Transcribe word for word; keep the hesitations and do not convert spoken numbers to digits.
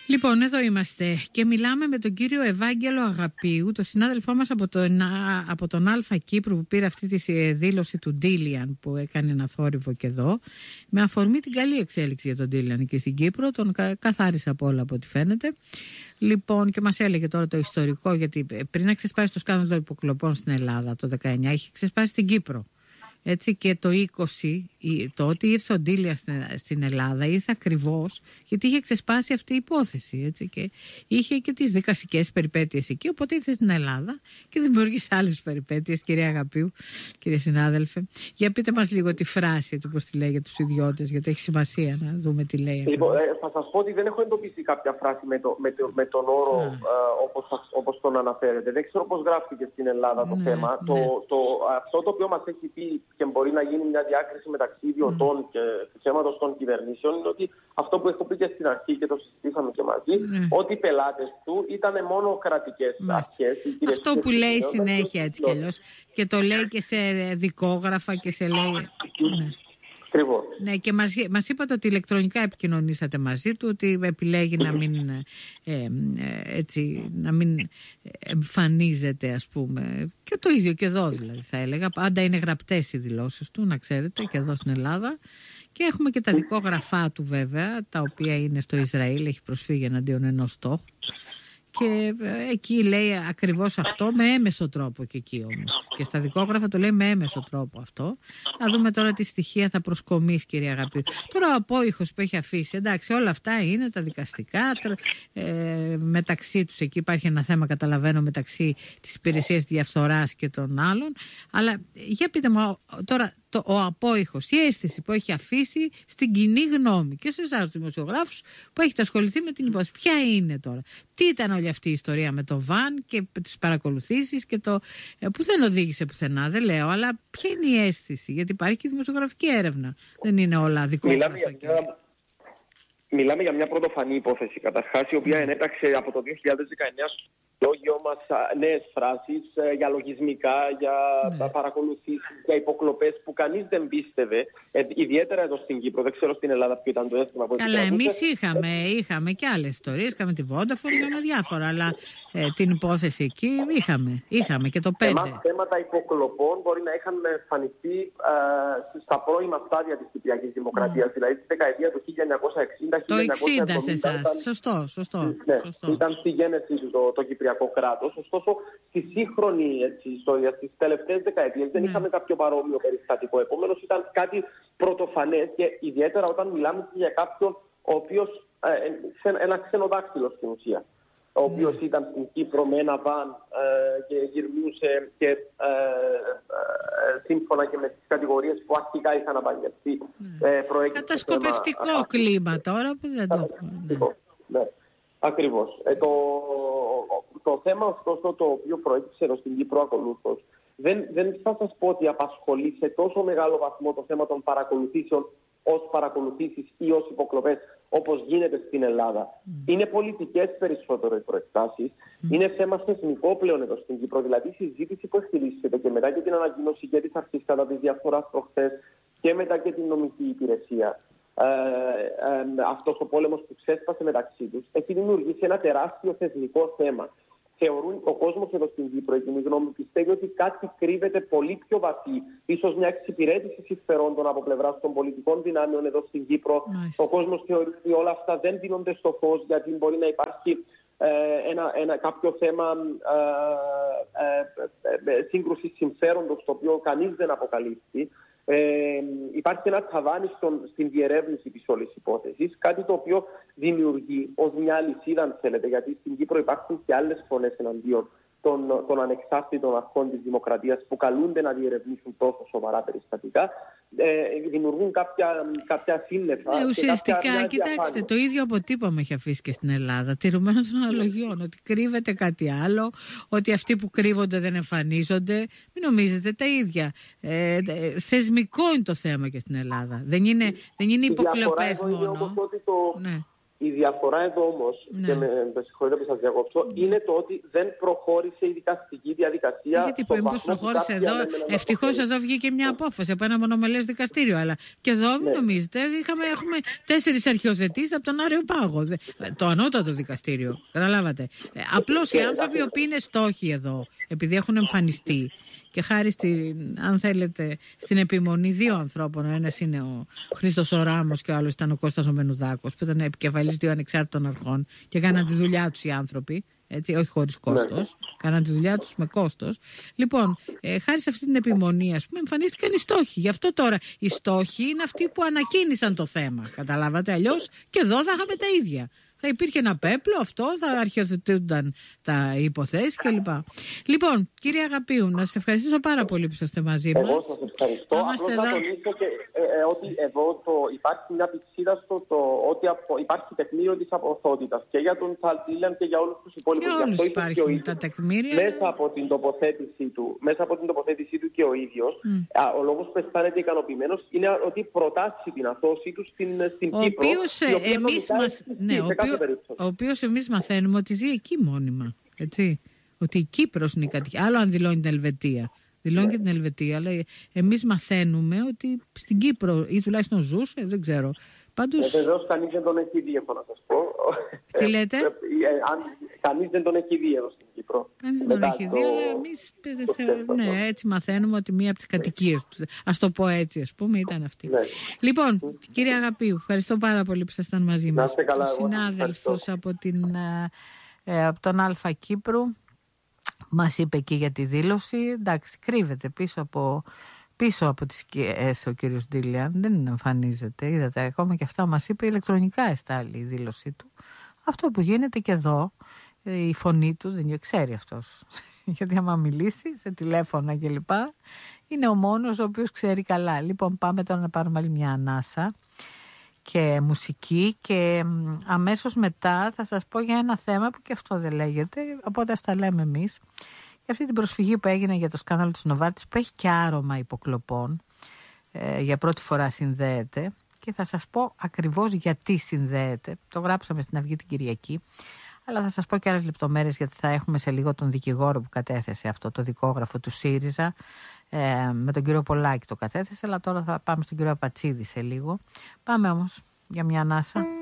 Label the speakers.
Speaker 1: Λοιπόν, εδώ είμαστε και μιλάμε με τον κύριο Ευάγγελο Αγαπίου, τον συνάδελφό μας από τον, από τον Αλφα Κύπρου, που πήρε αυτή τη δήλωση του Ντίλιαν που έκανε ένα θόρυβο και εδώ, με αφορμή την καλή εξέλιξη για τον Ντίλιαν και στην Κύπρο. Τον καθάρισε από όλα από ό,τι φαίνεται. Λοιπόν, και μας έλεγε τώρα το ιστορικό, γιατί πριν να ξεσπάσει το σκάνδαλο των υποκλοπών στην Ελλάδα το δεκαεννιά, είχε ξεσπάσει στην Κύπρο. Έτσι, και το είκοσι, το ότι ήρθε ο Ντίλιαν στην Ελλάδα ήρθε ακριβώς γιατί είχε ξεσπάσει αυτή η υπόθεση, έτσι, και είχε και τις δικαστικές περιπέτειες εκεί, οπότε ήρθε στην Ελλάδα και δημιούργησε άλλες περιπέτειες. Κυρία Αγαπίου, κύριε συνάδελφε, για πείτε μας λίγο τη φράση, έτσι, όπως τη λέει για τους ιδιώτες, γιατί έχει σημασία να δούμε τι λέει.
Speaker 2: Λοιπόν, ε, θα σας πω ότι δεν έχω εντοπίσει κάποια φράση με, το, με, το, με τον όρο ε, όπως, όπως τον αναφέρετε. Δεν ξέρω πώς γράφτηκε στην Ελλάδα το ναι, θέμα. Ναι. Το, το, αυτό το οποίο μας έχει πει και μπορεί να γίνει μια διάκριση μεταξύ ιδιωτών mm. και θέματος των κυβερνήσεων είναι ότι αυτό που έχω πει και στην αρχή και το συζητήσαμε και μαζί, mm. ότι οι πελάτες του ήταν μόνο κρατικές mm. αρχές.
Speaker 1: Αυτό που λέει συνέχεια έτσι κι αλλιώς, και το λέει και σε δικόγραφα και σε λέει... ναι.
Speaker 2: Ακριβώς.
Speaker 1: Ναι, και μας, μας είπατε ότι ηλεκτρονικά επικοινωνήσατε μαζί του, ότι επιλέγει να μην, ε, ε, έτσι, να μην εμφανίζεται, ας πούμε. Και το ίδιο και εδώ δηλαδή θα έλεγα. Πάντα είναι γραπτές οι δηλώσεις του, να ξέρετε, και εδώ στην Ελλάδα. Και έχουμε και τα δικόγραφά του βέβαια, τα οποία είναι στο Ισραήλ, έχει προσφύγει εναντίον ενός στόχου. Και εκεί λέει ακριβώς αυτό με έμεσο τρόπο και εκεί όμως. Και στα δικόγραφα το λέει με έμεσο τρόπο αυτό. Να δούμε τώρα τι στοιχεία θα προσκομίσει, κυρία Αγαπή. Τώρα ο απόϊχος που έχει αφήσει, εντάξει, όλα αυτά είναι τα δικαστικά. Ε, μεταξύ τους εκεί υπάρχει ένα θέμα, καταλαβαίνω, μεταξύ της υπηρεσίας διαφθοράς και των άλλων. Αλλά για πείτε μου τώρα, το, ο απόϊχος, η αίσθηση που έχει αφήσει στην κοινή γνώμη και σε εσάς τους δημοσιογράφους που έχετε ασχοληθεί με την υπόθεση. Ποια είναι τώρα, τι ήταν όλη αυτή η ιστορία με το βαν και τις παρακολουθήσεις και το, που δεν οδήγησε πουθενά, δεν λέω, αλλά ποια είναι η αίσθηση, γιατί υπάρχει και δημοσιογραφική έρευνα, δεν είναι όλα δικόγραφα.
Speaker 2: Μιλάμε για μια, μιλάμε για μια πρωτοφανή υπόθεση καταρχάς, η οποία ενέταξε από το δύο χιλιάδες δεκαεννιά λόγιο μας νέες φράσεις για λογισμικά, για ναι. παρακολουθήσεις, για υποκλοπές που κανείς δεν πίστευε, ε, ιδιαίτερα εδώ στην Κύπρο. Δεν ξέρω στην Ελλάδα ποιο ήταν το αίσθημα.
Speaker 1: Καλά, εμείς είχαμε, είχαμε και άλλες ιστορίες, είχαμε τη Vodafone, είχαμε διάφορα, αλλά ε, την υπόθεση εκεί είχαμε, είχαμε και το πέντε.
Speaker 2: Εμάς θέματα υποκλοπών μπορεί να είχαν εμφανιστεί ε, στα πρώιμα στάδια της Κυπριακής Δημοκρατίας, mm. δηλαδή στη δεκαετία του χίλια εννιακόσια εξήντα.
Speaker 1: Το εξήντα σε εσάς, ήταν... σωστό, σωστό,
Speaker 2: ναι,
Speaker 1: σωστό. Ήταν
Speaker 2: στη γέννηση του το, το Κυπριακό κράτος. Ωστόσο, στη σύγχρονη έτσι, ιστορία, στις τελευταίες δεκαετίες, ναι. δεν είχαμε κάποιο παρόμοιο περιστατικό. Επομένως, ήταν κάτι πρωτοφανές και ιδιαίτερα όταν μιλάμε για κάποιον ο οποίος, ε, ένα ξενοδάκτυλο στην ουσία, ο οποίος mm. ήταν στην Κύπρο με ένα βαν ε, και γυρνούσε και ε, ε, σύμφωνα και με τις κατηγορίες που αρχικά είχαν απαγγελθεί. Mm. Ε,
Speaker 1: Κατασκοπευτικό θέμα, κλίμα τώρα που δεν το
Speaker 2: πούμε. Ναι. Ακριβώς. Ε, το, το θέμα ωστόσο το οποίο προέκυψε εδώ στην Κύπρο ακολούθως δεν, δεν θα σας πω ότι απασχολεί σε τόσο μεγάλο βαθμό το θέμα των παρακολουθήσεων ως παρακολουθήσεις ή ως υποκλοπές όπως γίνεται στην Ελλάδα. Mm. Είναι πολιτικές περισσότερο οι προεκτάσεις. Mm. Είναι θέμα θεσμικό πλέον εδώ στην Κύπρο. Δηλαδή η συζήτηση που εκτελήσεται και μετά και την ανακοίνωση και της αρχής κατά της διαφοράς προχθές και μετά και την νομική υπηρεσία. Ε, ε, αυτός ο πόλεμος που ξέσπασε μεταξύ τους έχει δημιουργήσει ένα τεράστιο θεσμικό θέμα. Θεωρούν ο κόσμος εδώ στην Κύπρο, η κοινή γνώμη πιστεύει ότι κάτι κρύβεται πολύ πιο βαθύ, ίσως μια εξυπηρέτηση συμφερόντων από πλευράς των πολιτικών δυνάμεων εδώ στην Κύπρο. Nice. Ο κόσμος θεωρεί ότι όλα αυτά δεν δίνονται στο φως, γιατί μπορεί να υπάρχει ε, ένα, ένα, κάποιο θέμα ε, ε, ε, ε, σύγκρουσης συμφέροντος, το οποίο κανείς δεν αποκαλύπτει. Ε, υπάρχει ένα ταβάνι στον, στην διερεύνηση της όλης υπόθεσης, κάτι το οποίο δημιουργεί ως μια αλυσίδα, αν θέλετε, γιατί στην Κύπρο υπάρχουν και άλλες φωνές εναντίον των, των ανεξάρτητων αρχών της δημοκρατίας που καλούνται να διερευνήσουν τόσο σοβαρά περιστατικά, ε, δημιουργούν κάποια, κάποια σύννεφα.
Speaker 1: Ναι, ουσιαστικά,
Speaker 2: κάποια,
Speaker 1: κοιτάξτε, το ίδιο αποτύπωμα έχει αφήσει και στην Ελλάδα, τηρουμένο των αναλογιών, ότι κρύβεται κάτι άλλο, ότι αυτοί που κρύβονται δεν εμφανίζονται. Μην νομίζετε τα ίδια. Ε, ε, θεσμικό είναι το θέμα και στην Ελλάδα. Δεν είναι, δεν είναι υποκλοπές μόνο.
Speaker 2: Είναι όμως ότι το...
Speaker 1: ναι.
Speaker 2: Η διαφορά εδώ όμως,
Speaker 1: ναι.
Speaker 2: και με, με συγχωρείτε που σας διακόψω, ναι. είναι το ότι δεν προχώρησε η δικαστική διαδικασία.
Speaker 1: Γιατί που πώς προχώρησε εδώ, ευτυχώς εδώ βγήκε μια απόφαση από ένα μονομελές δικαστήριο. Αλλά και εδώ, μην ναι. νομίζετε, είχαμε, έχουμε τέσσερις αρχιοθετήσεις από τον Άρεο Πάγο. Το ανώτατο δικαστήριο. Καταλάβατε. Ε, απλώς οι άνθρωποι οι οποίοι είναι στόχοι εδώ, επειδή έχουν εμφανιστεί. Και χάρη στην, αν θέλετε, στην επιμονή δύο ανθρώπων, ο ένας είναι ο Χρήστος ο Ράμος και ο άλλος ήταν ο Κώστας ο Μενουδάκος, που ήταν επικεφαλής δύο ανεξάρτητων αρχών και έκαναν τη δουλειά τους οι άνθρωποι, έτσι, όχι χωρίς κόστος, έκαναν τη δουλειά τους με κόστος. Λοιπόν, ε, χάρη σε αυτή την επιμονή, ας πούμε, εμφανίστηκαν οι στόχοι. Γι' αυτό τώρα οι στόχοι είναι αυτοί που ανακοίνησαν το θέμα. Καταλάβατε, αλλιώς και εδώ θα είχαμε τα ίδια. Θα υπήρχε ένα πέπλο, αυτό, θα αρχιοθετούνταν τα υποθέσεις κλπ. Λοιπόν, κύριε Αγαπίου, να σας ευχαριστήσω πάρα πολύ που είστε μαζί μας.
Speaker 2: Εγώ σας ευχαριστώ. Απλώς
Speaker 1: εδώ...
Speaker 2: να τονίσω και ε, ε, ότι εδώ το, υπάρχει μια πηξίδα στο το, ότι απο, υπάρχει τεκμήριο της απορθότητας και για τον Τσαλτίλαν και για όλους τους υπόλοιπους.
Speaker 1: Για όλους υπάρχουν τα τεκμήρια.
Speaker 2: Μέσα από την τοποθέτησή του, μέσα από την τοποθέτησή του και ο ίδιος, mm. α, ο λόγος που αισθάνεται ικανοποιημένος είναι ότι προτάσει την αθώση του στην, στην
Speaker 1: ο
Speaker 2: Κύπρο.
Speaker 1: Οποίος, ε, εμείς μαθ... ναι, ο, οποίο, ο οποίος εμείς μαθαίνουμε ότι ζει εκεί μόνιμα. Έτσι. Ότι η Κύπρος είναι η κατοικία. Άλλο αν δηλώνει την Ελβετία. Δηλώνει ναι. και την Ελβετία, αλλά εμείς μαθαίνουμε ότι στην Κύπρο ή τουλάχιστον ζούσε, δεν ξέρω. Πάντως...
Speaker 2: Ε, βεβαίως κανείς δεν τον έχει δει, έχω να σας πω.
Speaker 1: Τι λέτε?
Speaker 2: Ε, ε, αν, κανείς δεν τον έχει δει εδώ στην Κύπρο.
Speaker 1: Κανείς δεν τον έχει δει, αλλά εμείς το... ναι, έτσι μαθαίνουμε ότι μία από τις κατοικίες του, ας το πω έτσι, ας πούμε, ήταν αυτή. Ναι. Λοιπόν, mm. κύριε Αγαπίου, ευχαριστώ πάρα πολύ που ήσασταν μαζί μας.
Speaker 2: Να είστε καλά,
Speaker 1: ο συνάδελφος από, την, ε, από τον Αλφα Κύπρου μας είπε εκεί για τη δήλωση. Εντάξει, κρύβεται πίσω από... Πίσω από τις σκιές ο κύριος Ντίλιαν, δεν εμφανίζεται. Είδατε, ακόμα και αυτά μας είπε, ηλεκτρονικά εστάλει η δήλωσή του. Αυτό που γίνεται και εδώ, η φωνή του δεν ξέρει αυτός. Γιατί άμα μιλήσει σε τηλέφωνα κλπ. Είναι ο μόνος ο οποίος ξέρει καλά. Λοιπόν, πάμε τώρα να πάρουμε άλλη μια ανάσα και μουσική και αμέσως μετά θα σας πω για ένα θέμα που και αυτό δεν λέγεται, οπότε ας τα λέμε εμείς. Και αυτή την προσφυγή που έγινε για το σκάνδαλο της Νοβάρτης, που έχει και άρωμα υποκλοπών, ε, για πρώτη φορά συνδέεται και θα σας πω ακριβώς γιατί συνδέεται. Το γράψαμε στην Αυγή την Κυριακή, αλλά θα σας πω και άλλες λεπτομέρειες, γιατί θα έχουμε σε λίγο τον δικηγόρο που κατέθεσε αυτό το δικόγραφο του ΣΥΡΙΖΑ, ε, με τον κύριο Πολάκη το κατέθεσε, αλλά τώρα θα πάμε στον κύριο Απατσίδη σε λίγο. Πάμε όμως για μια ανάσα.